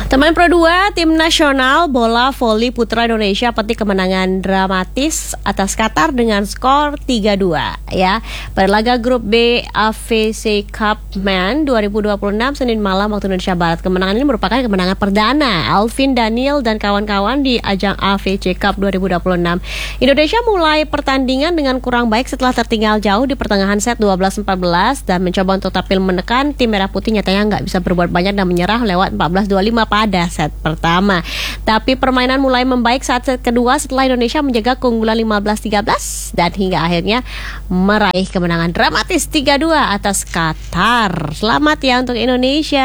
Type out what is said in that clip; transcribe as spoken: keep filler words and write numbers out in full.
Teman Pro dua, tim nasional bola voli putra Indonesia petik kemenangan dramatis atas Qatar dengan skor tiga dua ya. Pada laga grup B A V C Cup Men dua ribu dua puluh enam Senin malam waktu Indonesia Barat. Kemenangan ini merupakan kemenangan perdana Alvin Daniel dan kawan-kawan di ajang A V C Cup dua ribu dua puluh enam. Indonesia mulai pertandingan dengan kurang baik setelah tertinggal jauh di pertengahan set dua belas empat belas dan mencoba untuk tampil menekan. Tim Merah Putih nyatanya nggak bisa berbuat banyak dan menyerah lewat empat belas dua puluh lima pada set pertama. Tapi permainan mulai membaik saat set kedua setelah Indonesia menjaga keunggulan lima belas tiga belas dan hingga akhirnya meraih kemenangan dramatis tiga dua atas Qatar. Selamat ya untuk Indonesia.